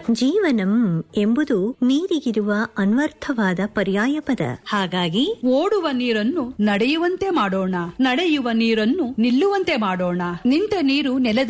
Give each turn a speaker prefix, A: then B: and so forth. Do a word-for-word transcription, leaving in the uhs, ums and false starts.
A: ಜೀವನಂ ಎಂಬುದು ನೀರಿಗಿರುವ ಅನ್ವರ್ಥವಾದ ಪರ್ಯಾಯ ಪದ. ಹಾಗಾಗಿ
B: ಓಡುವ ನೀರನ್ನು ನಡೆಯುವಂತೆ ಮಾಡೋಣ, ನಡೆಯುವ ನೀರನ್ನು ನಿಲ್ಲುವಂತೆ ಮಾಡೋಣ, ನಿಂತ ನೀರು ನೆಲದ